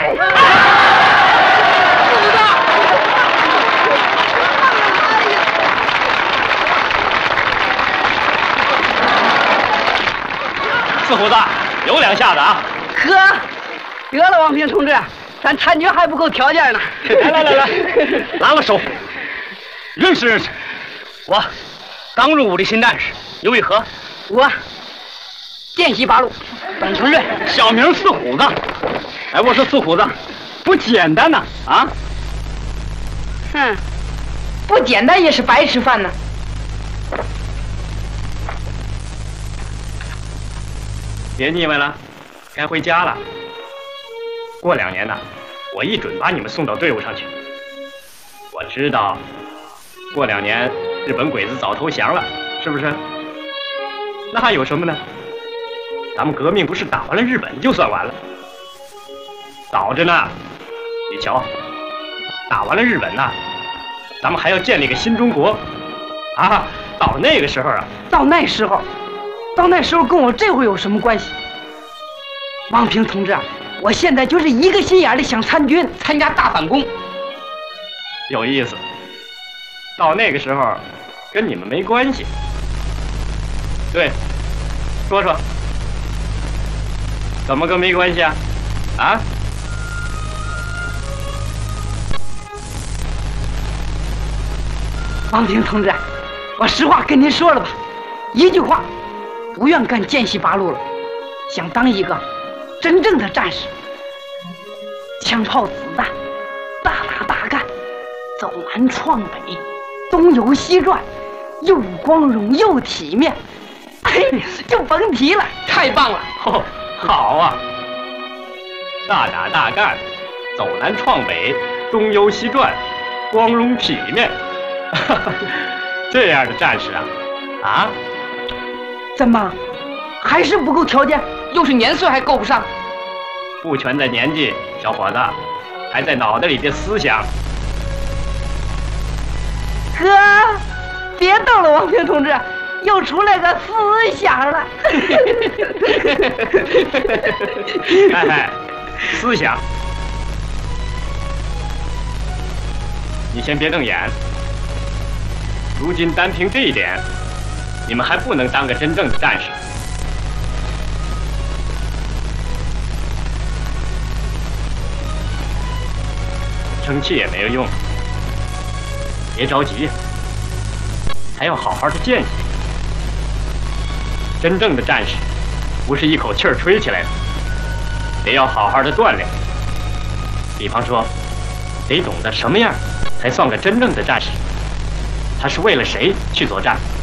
四虎子，有两下子啊！ 呵，得了，王平同志，咱参军还不够条件呢。 来，拉了手。认识，我刚入伍的新战士，你为何？ 我涧西八路董承瑞，小名四虎子。哎，我说四虎子，不简单呐！啊？ 哼， 不简单也是白吃饭呢。 别腻歪了，该回家了。过2年呢，我一准把你们送到队伍上去。我知道，过2年日本鬼子早投降了，是不是？那还有什么呢？咱们革命不是打完了日本就算完了，早着呢。你瞧，打完了日本呐，咱们还要建立个新中国啊！到那个时候啊， 到那时候跟我这会有什么关系？王平同志，我现在就是一个心眼里想参军，参加大反攻。 有意思。到那个时候，跟你们没关系。对，说说，怎么个没关系啊？啊？ 王平同志，我实话跟您说了吧，一句话，不愿干涧西八路了，想当一个真正的战士，枪炮子弹，大打大干，走南闯北，东游西转，又光荣又体面，嘿，就甭提了，太棒了！ 哦，好啊，大打大干，走南闯北，东游西转，光荣体面。这样的战士啊，啊？ 怎么，还是不够条件？又是年岁还够不上？ 不全在年纪，小伙子，还在脑袋里的思想。 哥，别逗了，王平同志，又出来个思想了。 哎，思想，你先别瞪眼。如今单凭这一点，你们还不能当个真正的战士。生气也没有用，别着急，还要好好的见识。真正的战士，不是一口气儿吹起来的，得要好好的锻炼。比方说，得懂得什么样才算个真正的战士。他是为了谁去作战？